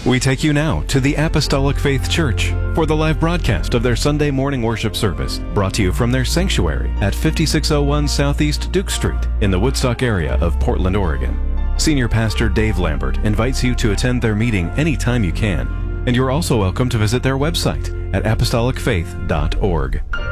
We take you now to the Apostolic Faith Church for the live broadcast of their Sunday morning worship service, brought to you from their sanctuary at 5601 Southeast Duke Street in the Woodstock area of Portland, Oregon. Senior Pastor Dave Lambert invites you to attend their meeting anytime you can, and you're also welcome to visit their website at apostolicfaith.org.